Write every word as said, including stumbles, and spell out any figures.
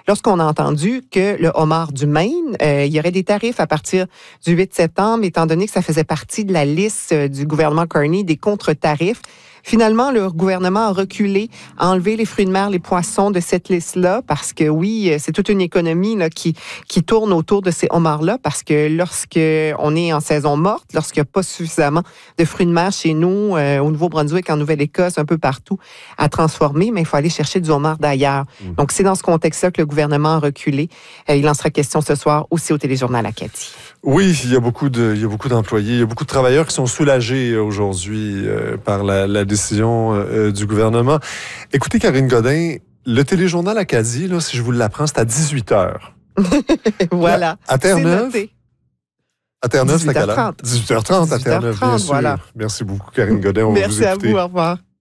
lorsqu'on a entendu que le homard du Maine, euh, il y aurait des tarifs à partir du huit septembre, étant donné que ça faisait partie de la liste du gouvernement Carney des contre-tarifs. Finalement, le gouvernement a reculé, a enlevé les fruits de mer, les poissons de cette liste-là, parce que oui, c'est toute une économie là, qui, qui tourne autour de ces homards-là, parce que lorsque on est en saison morte, lorsqu'il n'y a pas suffisamment de fruits de mer chez nous, euh, au Nouveau-Brunswick, en Nouvelle-Écosse, un peu partout, à transformer, mais il faut aller chercher du homard d'ailleurs. Mmh. Donc, c'est dans ce contexte-là que le gouvernement a reculé. Euh, il en sera question ce soir aussi au Téléjournal Acadie. Oui, il y a beaucoup de, il y a beaucoup d'employés, il y a beaucoup de travailleurs qui sont soulagés aujourd'hui euh, par la, la décision euh, du gouvernement. Écoutez, Karine Godin, le Téléjournal Acadie, là, si je vous l'apprends, c'est à dix-huit heures. Voilà. À Terre-Neuve? À Terre-Neuve, c'est à quelle heure? dix-huit heures trente à Terre-Neuve, bien sûr. Voilà. Merci beaucoup, Karine Godin. On Merci va vous écouter. à vous, au revoir.